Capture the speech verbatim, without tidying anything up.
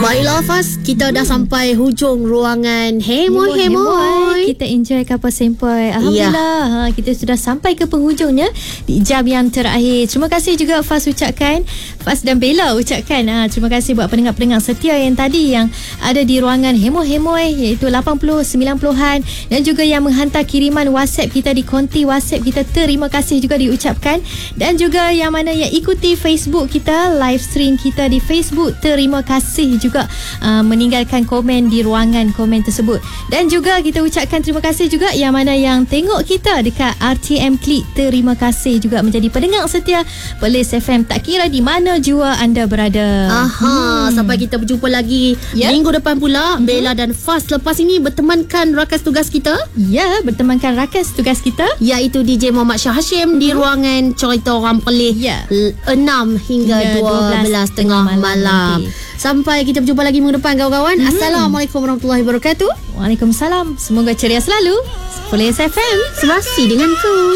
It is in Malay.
Baiklah Faz, kita dah sampai hujung ruangan Hemoy-Hemoy. Kita enjoy kapal sempoi. Alhamdulillah, ya. ha, kita sudah sampai ke penghujungnya di jam yang terakhir. Terima kasih juga Faz ucapkan, Faz dan Bella ucapkan. Ha, terima kasih buat pendengar-pendengar setia yang tadi yang ada di ruangan Hemoy-Hemoy, iaitu lapan puluh, sembilan puluhan, dan juga yang menghantar kiriman WhatsApp kita di konti WhatsApp kita. Terima kasih juga diucapkan. Dan juga yang mana yang ikuti Facebook kita, live stream kita di Facebook, terima kasih juga uh, meninggalkan komen di ruangan komen tersebut. Dan juga kita ucapkan terima kasih juga yang mana yang tengok kita dekat R T M Klik. Terima kasih juga menjadi pendengar setia Perlis F M, tak kira di mana jua anda berada. Aha, hmm. Sampai kita berjumpa lagi yeah. minggu depan pula. hmm. Bella dan Faz lepas ini bertemankan rakan tugas kita. Ya, yeah, bertemankan rakan tugas kita, iaitu D J Muhammad Shah Hashim hmm. di ruangan Cerita Orang Perlis yeah. enam hingga dua belas tengah malam, malam. Sampai kita berjumpa lagi minggu depan kawan-kawan. hmm. Assalamualaikum warahmatullahi wabarakatuh. Waalaikumsalam. Semoga ceria selalu. Perlis F M, serasi denganku.